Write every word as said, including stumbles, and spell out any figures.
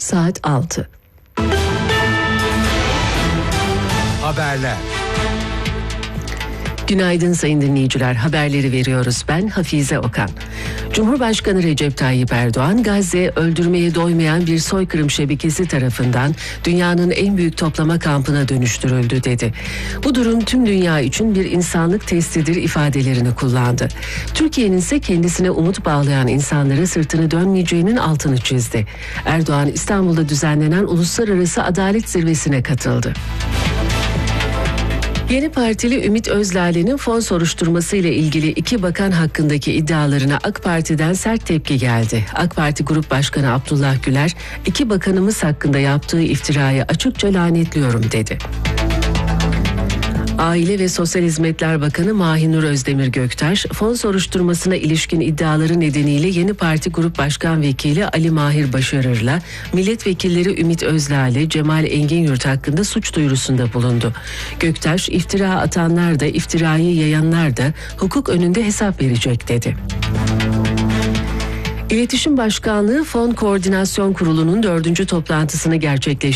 Saat altı. Haberler. Günaydın sayın dinleyiciler, haberleri veriyoruz. Ben Hafize Okan. Cumhurbaşkanı Recep Tayyip Erdoğan, Gazze öldürmeye doymayan bir soykırım şebekesi tarafından dünyanın en büyük toplama kampına dönüştürüldü dedi. Bu durum tüm dünya için bir insanlık testidir ifadelerini kullandı. Türkiye'nin ise kendisine umut bağlayan insanlara sırtını dönmeyeceğinin altını çizdi. Erdoğan, İstanbul'da düzenlenen Uluslararası Adalet Zirvesi'ne katıldı. Yeni Partili Ümit Özlale'nin fon soruşturması ile ilgili iki bakan hakkındaki iddialarına AK Parti'den sert tepki geldi. AK Parti Grup Başkanı Abdullah Güler, iki bakanımız hakkında yaptığı iftirayı açıkça lanetliyorum dedi. Aile ve Sosyal Hizmetler Bakanı Mahinur Özdemir Göktaş, fon soruşturmasına ilişkin iddiaları nedeniyle Yeni Parti Grup Başkan Vekili Ali Mahir Başarır'la milletvekilleri Ümit Özlale, Cemal Enginyurt hakkında suç duyurusunda bulundu. Göktaş, iftira atanlar da iftirayı yayanlar da hukuk önünde hesap verecek dedi. İletişim Başkanlığı Fon Koordinasyon Kurulu'nun dördüncü toplantısını gerçekleştirdi.